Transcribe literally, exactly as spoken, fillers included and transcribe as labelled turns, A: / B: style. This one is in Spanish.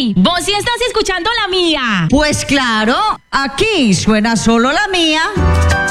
A: Mari, vos sí estás escuchando la mía.
B: Pues claro, aquí suena solo la mía.